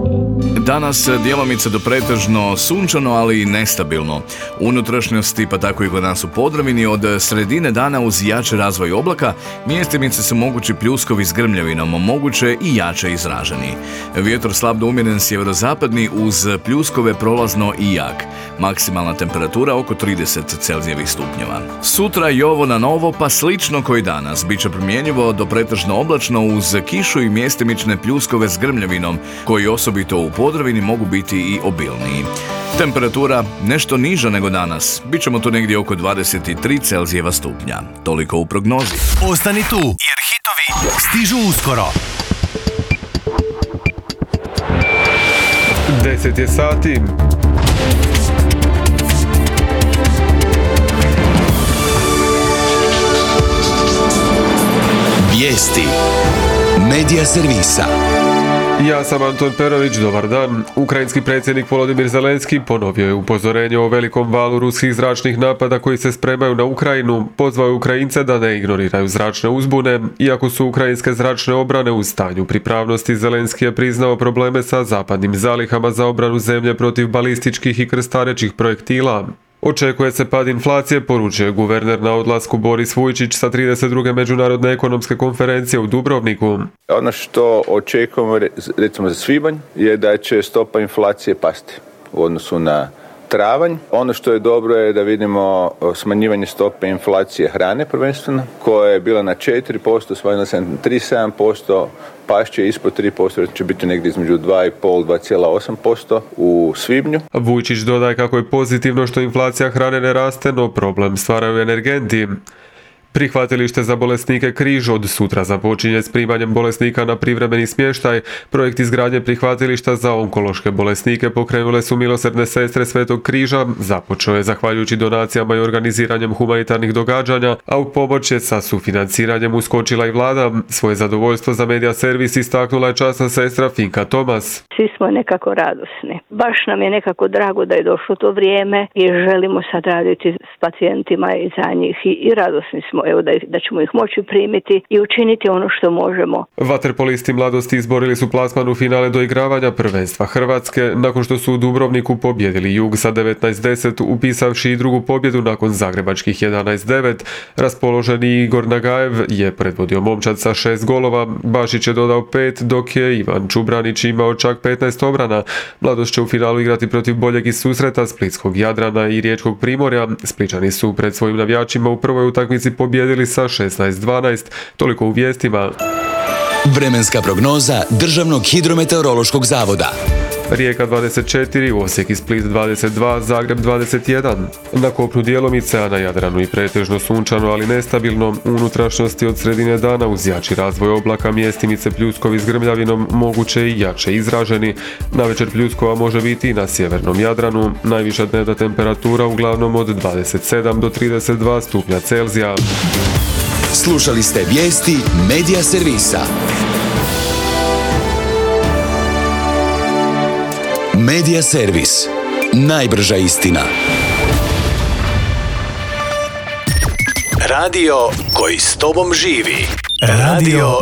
Danas djelomice do pretežno sunčano, ali i nestabilno. U unutrašnjosti, pa tako i kod nas u Podravini, od sredine dana uz jači razvoj oblaka, mjestimice su mogući pljuskovi s grmljavinom, moguće i jače izraženi. Vjetar slab do umjeren sjeverozapadni uz pljuskove prolazno i jak. Maksimalna temperatura oko 30 Celzijevih stupnjeva. Sutra i ovo na novo, pa slično koji danas. Biće promjenjivo do pretežno oblačno uz kišu i mjestimične pljuskove s grmljavinom, koji osobito u Podravini mogu biti i obilniji. Temperatura nešto niža nego danas. Bićemo tu negdje oko 23 Celzijeva stupnja. Toliko u prognozi. Ostani tu, jer hitovi stižu uskoro. 10 je sati. Vijesti Medija servisa. Ja sam Anton Perović, dobar dan. Ukrajinski predsjednik Volodimir Zelenski ponovio je upozorenje o velikom valu ruskih zračnih napada koji se spremaju na Ukrajinu. Pozvao je Ukrajince da ne ignoriraju zračne uzbune. Iako su ukrajinske zračne obrane u stanju pripravnosti, Zelenski je priznao probleme sa zapadnim zalihama za obranu zemlje protiv balističkih i krstarećih projektila. Očekuje se pad inflacije, poručio je guverner na odlasku Boris Vujčić sa 32. međunarodne ekonomske konferencije u Dubrovniku. Ono što očekujemo recimo za svibanj je da će stopa inflacije pasti u odnosu na travanj. Ono što je dobro je da vidimo smanjivanje stope inflacije hrane prvenstveno, koja je bila na 4%, smanjila se na 3,7%, pašće ispod 3%, će biti negdje između 2,5-2,8% u svibnju. Vujčić dodaje kako je pozitivno što inflacija hrane ne raste, no problem stvaraju energenti. Prihvatilište za bolesnike Križ od sutra započinje s primanjem bolesnika na privremeni smještaj. Projekt izgradnje prihvatilišta za onkološke bolesnike pokrenule su milosrdne sestre Svetog Križa. Započeo je zahvaljujući donacijama i organiziranjem humanitarnih događanja, a u pomoć je sa sufinanciranjem uskočila i vlada. Svoje zadovoljstvo za Medija servis istaknula je časna sestra Finka Tomas. Svi smo nekako radosni. Baš nam je nekako drago da je došlo to vrijeme i želimo sad raditi s pacijentima i za njih i radosni smo da ćemo ih moći primiti i učiniti ono što možemo. Vaterpolisti mladosti izborili su plasman u finale doigravanja prvenstva Hrvatske nakon što su u Dubrovniku pobjedili Jug sa 19:10, upisavši i drugu pobjedu nakon zagrebačkih 11:9. Raspoloženi Igor Nagajev je predvodio momčad sa 6 golova, Bašić je dodao 5, dok je Ivan Čubranić imao čak 15 obrana. Mladost će u finalu igrati protiv boljeg iz susreta Splitskog Jadrana i Riječkog Primorja. Splićani su pred svojim navijačima u prvoj utakmici pobjedili sa 16:12. Toliko u vijestima. Vremenska prognoza Državnog hidrometeorološkog zavoda. Rijeka 24, Osijek i Split 22, Zagreb 21. Na kopnu djelomice, a na Jadranu i pretežno sunčano, ali nestabilno. U unutrašnjosti od sredine dana uz jači razvoj oblaka, mjestimice pljuskovi s grmljavinom, moguće i jače izraženi. Navečer pljuskova može biti i na sjevernom Jadranu. Najviša dnevna temperatura uglavnom od 27 do 32 stupnja Celzija. Slušali ste vijesti Medija servisa. Medija servis. Najbrža istina. Radio koji s tobom živi. Radio